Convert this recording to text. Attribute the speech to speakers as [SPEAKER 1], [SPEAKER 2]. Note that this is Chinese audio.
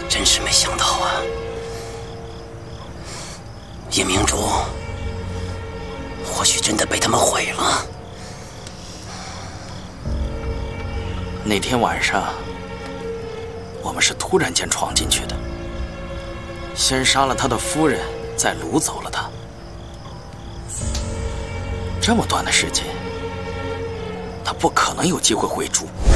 [SPEAKER 1] 真是没想到啊！夜明珠或许真的被他们毁了。
[SPEAKER 2] 那天晚上，我们是突然间闯进去的，先杀了他的夫人，再掳走了他。这么短的时间，他不可能有机会回主。